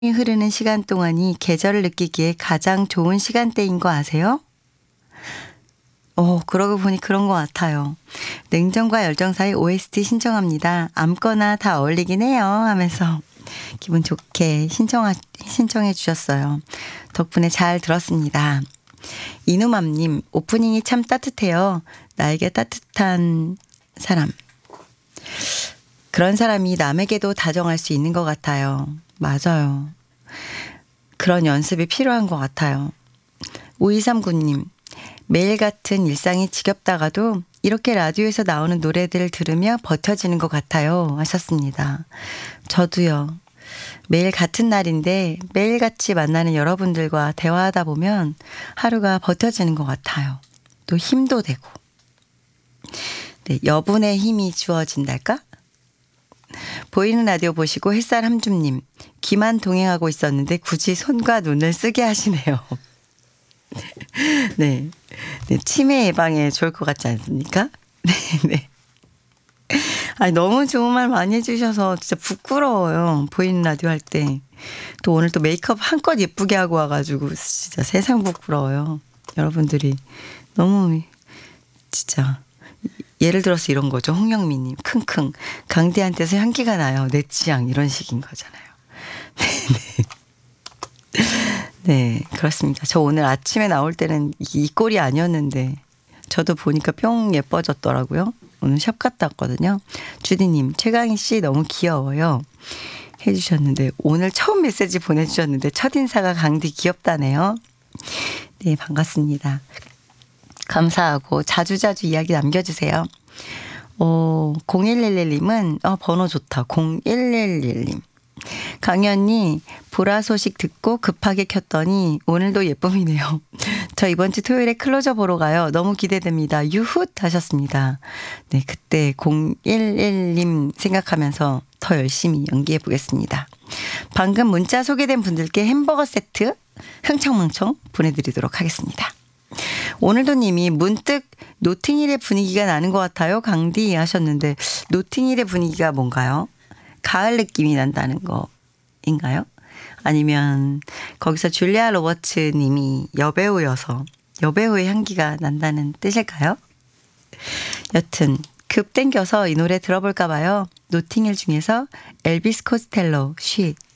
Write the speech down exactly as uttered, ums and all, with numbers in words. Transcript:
흐르는 시간 동안이 계절을 느끼기에 가장 좋은 시간대인 거 아세요? 어, 그러고 보니 그런 것 같아요. 냉정과 열정 사이 오에스티 신청합니다. 아무거나 다 어울리긴 해요 하면서 기분 좋게 신청하, 신청해 주셨어요. 덕분에 잘 들었습니다. 이누맘님, 오프닝이 참 따뜻해요. 나에게 따뜻한 사람. 그런 사람이 남에게도 다정할 수 있는 것 같아요. 맞아요. 그런 연습이 필요한 것 같아요. 오이삼구님, 매일 같은 일상이 지겹다가도 이렇게 라디오에서 나오는 노래들을 들으며 버텨지는 것 같아요 하셨습니다. 저도요. 매일 같은 날인데 매일같이 만나는 여러분들과 대화하다 보면 하루가 버텨지는 것 같아요. 또 힘도 되고. 네, 여분의 힘이 주어진달까? 보이는 라디오 보시고 햇살 함줌님, 귀만 동행하고 있었는데 굳이 손과 눈을 쓰게 하시네요. 네. 네, 치매 예방에 좋을 것 같지 않습니까? 네, 네. 아니, 너무 좋은 말 많이 해주셔서 진짜 부끄러워요. 보이는 라디오 할 때. 또 오늘 또 메이크업 한껏 예쁘게 하고 와가지고 진짜 세상 부끄러워요. 여러분들이 너무 진짜. 예를 들어서 이런 거죠. 홍영미님, 킁킁. 강대한테서 향기가 나요. 내 취향. 이런 식인 거잖아요. 네, 네. 네, 그렇습니다. 저 오늘 아침에 나올 때는 이 꼴이 아니었는데 저도 보니까 뿅 예뻐졌더라고요. 오늘 샵 갔다 왔거든요. 주디님, 최강희 씨 너무 귀여워요 해주셨는데 오늘 처음 메시지 보내주셨는데 첫인사가 강디 귀엽다네요. 네, 반갑습니다. 감사하고 자주자주 이야기 남겨주세요. 어, 공일일일님은 어, 번호 좋다. 공일일일님. 강연이 보라 소식 듣고 급하게 켰더니 오늘도 예쁨이네요. 저 이번 주 토요일에 클로저 보러 가요. 너무 기대됩니다. 유훗 하셨습니다. 네, 그때 공일일님 생각하면서 더 열심히 연기해 보겠습니다. 방금 문자 소개된 분들께 햄버거 세트 흥청망청 보내드리도록 하겠습니다. 오늘도 님이 문득 노팅힐의 분위기가 나는 것 같아요. 강디 하셨는데 노팅힐의 분위기가 뭔가요? 가을 느낌이 난다는 거인가요? 아니면 거기서 줄리아 로버츠 님이 여배우여서 여배우의 향기가 난다는 뜻일까요? 여튼 급 땡겨서 이 노래 들어볼까 봐요. 노팅힐 중에서 엘비스 코스텔로 쉿.